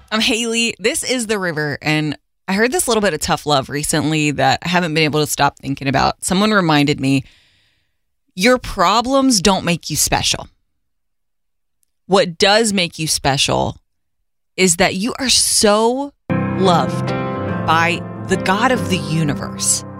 I'm Haley. This is The River, and I heard this little bit of tough love recently that I haven't been able to stop thinking about. Someone reminded me, your problems don't make you special. What does make you special is that you are so loved by the God of the universe